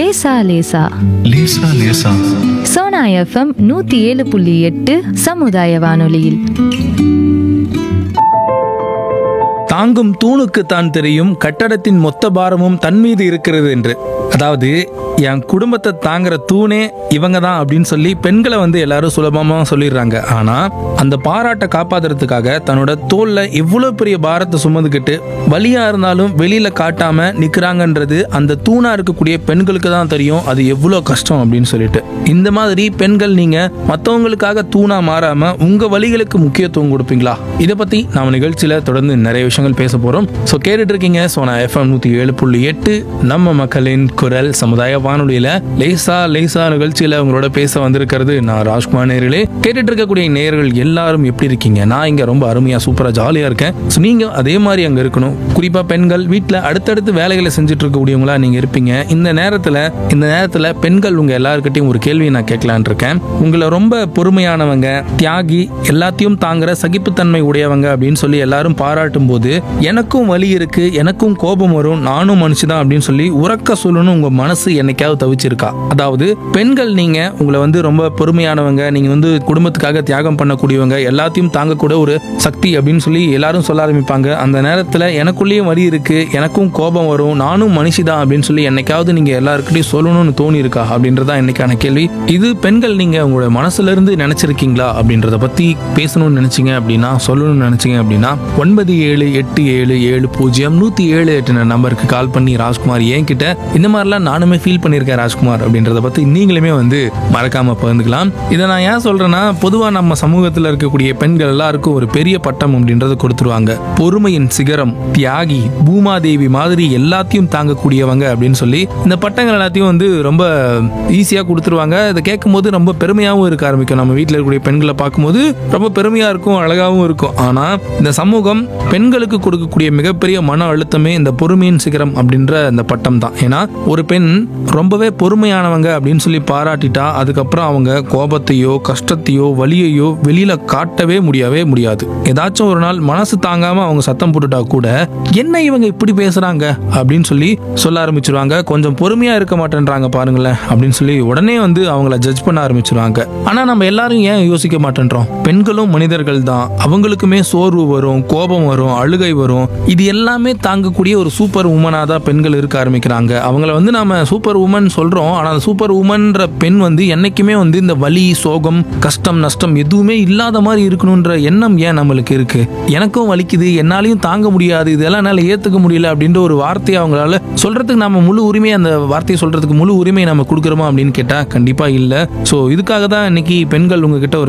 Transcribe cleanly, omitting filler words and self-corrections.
லேசா லேசா லேசா லேசா சோனா எஃப்எம் 107.8 சமுதாய வானொலியில். தாங்கும் தூணுக்குத்தான் தெரியும் கட்டடத்தின் மொத்த பாரமும் தன் மீது இருக்கிறது என்று. அதாவது என் குடும்பத்தை தாங்குற தூணே இவங்க தான் அப்படின்னு சொல்லி பெண்களை வந்து எல்லாரும் சுலபமா சொல்லிடுறாங்க. ஆனா அந்த பாராட்டை காப்பாத்துறதுக்காக தன்னோட தோல்ல எவ்வளவு பெரிய பாரத்தை சுமந்துக்கிட்டு வலியா இருந்தாலும் வெளியில காட்டாம நிக்கிறாங்கன்றது அந்த தூணா இருக்கக்கூடிய பெண்களுக்கு தான் தெரியும் அது எவ்வளவு கஷ்டம் அப்படின்னு சொல்லிட்டு. இந்த மாதிரி பெண்கள் நீங்க மற்றவங்களுக்காக தூணா மாறாம உங்க வலிகளுக்கு முக்கியத்துவம் கொடுப்பீங்களா? இதை பத்தி நாம நிகழ்ச்சியில தொடர்ந்து நிறைய விஷயங்கள் பேச போறோம். ஸோ கேட்டுட்டு இருக்கீங்க சோனா எஃப்எம் 107.8 நம்ம மக்களின் குரல் சமுதாய வானொலியில லேசா லேசா நிகழ்ச்சியில உங்களோட பேச வந்திருக்கிறது நான் ராஜ்குமார். நேயர்களே, கேட்டுட்டு இருக்கக்கூடிய நேயர்கள் எல்லாரும் எப்படி இருக்கீங்க? நான் இங்க ரொம்ப அருமையா சூப்பரா ஜாலியா இருக்கேன். ஸோ நீங்க அதே மாதிரி அங்க இருக்கணும். குறிப்பா பெண்கள் வீட்டுல அடுத்தடுத்து வேலைகளை செஞ்சுட்டு இருக்கக்கூடியவங்களா நீங்க இருப்பீங்க. இந்த நேரத்துல பெண்கள் உங்க எல்லாருக்கிட்டையும் ஒரு கேள்வியை நான் கேட்கலான் இருக்கேன். உங்களை ரொம்ப பொறுமையானவங்க, தியாகி, எல்லாத்தையும் தாங்குற சகிப்புத்தன்மை உடையவங்க அப்படின்னு சொல்லி எல்லாரும் பாராட்டும் போது எனக்கும் வலி இருக்கு, எனக்கும் கோபம் வரும், நானும் மனுஷதான் அப்படின்னு சொல்லி உறக்க சொல்லணும் உங்க மனசு என்னைக்காவது தவிச்சிருக்கா? அதாவது பெண்கள் நீங்க உங்களை வந்து ரொம்ப பொறுமையானவங்க, நீங்க வந்து குடும்பத்துக்காக தியாகம் பண்ணக்கூடியவங்க, எல்லாத்தையும் தாங்கக்கூட ஒரு சக்தி அப்படின்னு சொல்லி எல்லாரும் சொல்ல ஆரம்பிப்பாங்க. அந்த நேரத்துல எனக்குள்ளேயும் வலி இருக்கு, எனக்கும் கோபம் வரும், நானும் மனுஷிதான் அப்படின்னு சொல்லி என்னைக்காவது நீங்க எல்லாருக்கிட்டையும் சொல்லணும்னு தோணி இருக்கா அப்படின்றதான் இன்னைக்கான கேள்வி. இது பெண்கள் நீங்க உங்களோட மனசுல இருந்து நினைச்சிருக்கீங்களா அப்படின்றத பத்தி பேசணும்னு நினைச்சீங்க அப்படின்னா, சொல்லணும்னு நினைச்சீங்க அப்படின்னா 9787070107 நம்பருக்கு கால் பண்ணி ராஜ்குமார் என்கிட்ட இந்த மாதிரிலாம் நானுமே ஃபீல் பண்ணியிருக்கேன் ராஜ்குமார் அப்படின்றத பத்தி நீங்களுமே வந்து மறக்காம பகிர்ந்துக்கலாம். இதை நான் ஏன் சொல்றேன்னா, பொதுவா நம்ம சமூகத்தில் இருக்கக்கூடிய பெண்கள் எல்லாருக்கும் ஒரு பெரிய பட்டம் அப்படின்றத கொடுத்துருவாங்க. பொறுமையின் சிகரம், தியாகி, பூமாதேவி மாதிரி எல்லாத்தையும் தாங்கக்கூடியவங்க அப்படின்னு சொல்லி இந்த பட்டங்கள் எல்லாத்தையும் வந்து ரொம்ப ஈஸியா கொடுத்துருவாங்க. இதை கேட்கும் போது ரொம்ப பெருமையாகவும் இருக்க ஆரம்பிக்கும். நம்ம வீட்டில் இருக்கக்கூடிய பெண்களை பார்க்கும்போது ரொம்ப பெருமையா இருக்கும், அழகாகவும் இருக்கும். ஆனா இந்த சமூகம் பெண்களுக்கு கொடுக்கக்கூடிய மிகப்பெரிய மன அழுத்தமே இந்த பொறுமையின் சிகரம் அப்படின்ற இந்த பட்டம் தான். ஏன்னா ஒரு பெண் ரொம்பவே பொறுமையானவங்க அப்படின்னு சொல்லி பாராட்டிட்டா அதுக்கப்புறம் அவங்க கோபத்தையோ கஷ்டத்தையோ வலியையோ வெளியில காட்டவே முடியாது. ஏதாச்சும் ஒரு நாள் மனசு தாங்காம அவங்க சத்தம் போட்டுட்டா கூட என்ன இவங்க இப்படி பேசுறாங்க அப்படின்னு சொல்லி சொல்ல ஆரம்பிச்சிருவாங்க. கொஞ்சம் பொறுமையா இருக்க மாட்டேன்றாங்க பாருங்களேன் அப்படின்னு சொல்லி உடனே வந்து அவங்கள ஜட்ஜ் பண்ண ஆரம்பிச்சிருவாங்க. ஆனா நம்ம எல்லாரும் ஏன் யோசிக்க மாட்டேன்றோம்? பெண்களும் மனிதர்கள் தான், அவங்களுக்குமே சோர்வு வரும், கோபம் வரும், அழுகை வரும். இது எல்லாமே தாங்கக்கூடிய ஒரு சூப்பர் உமனா தான் பெண்கள் இருக்க ஆரம்பிக்கிறாங்க. அவங்கள வந்து நாம சூப்பர் உமன் சொல்றோம். ஆனா அந்த சூப்பர் உமன்ற பெண் வந்து என்னைக்குமே வந்து இந்த வலி, சோகம், கஷ்டம், நஷ்டம் எதுவுமே இல்லாத மாதிரி இருக்கணும்ன்ற எண்ணம் ஏன் நம்மளுக்கு இருக்கு? எனக்கும் வலிக்குது, என்னாலையும் தாங்க முடியாது, இதெல்லாம் என்னால ஏத்துக்க முடியல அப்படின்ற ஒரு வார்த்தையை அவங்களால சொல்றதுக்கு நம்ம முழு உரிமை, அந்த வார்த்தையை சொல்றதுக்கு முழு உரிமை நம்ம கொடுக்குறோமா அப்படின்னு கேட்டா கண்டிப்பா இல்ல. சோ இதுக்காக தான் இன்னைக்கு பெண்கள் உங்ககிட்ட ஒரு